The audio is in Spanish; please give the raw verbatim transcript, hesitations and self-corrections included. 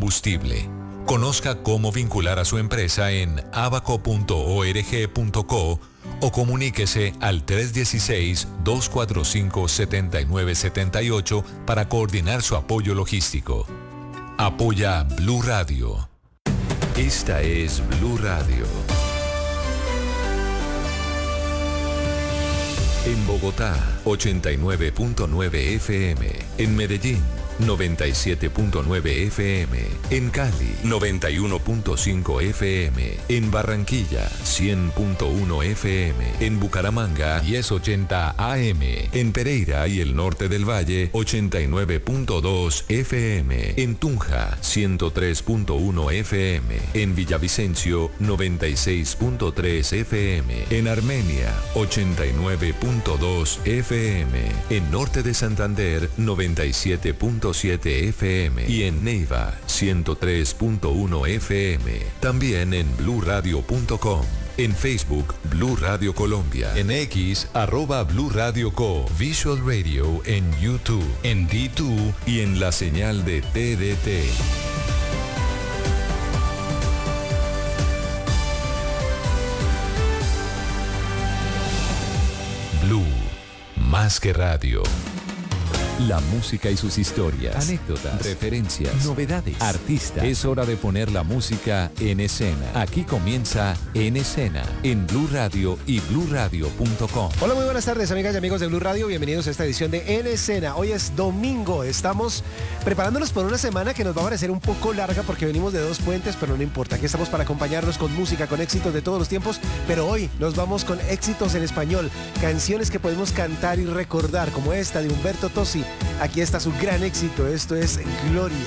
combustible. Conozca cómo vincular a su empresa en abaco punto org punto co o comuníquese al tres uno seis, dos cuatro cinco, siete nueve siete ocho para coordinar su apoyo logístico. Apoya Blue Radio. Esta es Blue Radio. En Bogotá, ochenta y nueve punto nueve F M. En Medellín, noventa y siete punto nueve F M. En Cali, noventa y uno punto cinco F M. En Barranquilla, cien punto uno F M. En Bucaramanga, diez ochenta A M. En Pereira y el norte del Valle, ochenta y nueve punto dos F M. En Tunja, ciento tres punto uno F M. En Villavicencio, noventa y seis punto tres F M. En Armenia, ochenta y nueve punto dos F M. En norte de Santander, noventa y siete punto siete F M. Y en Neiva, ciento tres punto uno F M. También en blue radio punto com. En Facebook, Blue Radio Colombia. En X, arroba Blue Radio Co. Visual Radio en YouTube. En D dos y en la señal de T D T. Blue, más que radio. La música y sus historias, anécdotas, referencias, novedades, artistas. Es hora de poner la música en escena. Aquí comienza En Escena, en Blue Radio y blue radio punto com. Hola, muy buenas tardes, amigas y amigos de Blue Radio. Bienvenidos a esta edición de En Escena. Hoy es domingo. Estamos preparándonos por una semana que nos va a parecer un poco larga porque venimos de dos puentes, pero no importa. Aquí estamos para acompañarnos con música, con éxitos de todos los tiempos. Pero hoy nos vamos con éxitos en español. Canciones que podemos cantar y recordar, como esta de Humberto Tozzi. Aquí está su gran éxito. Esto es Gloria.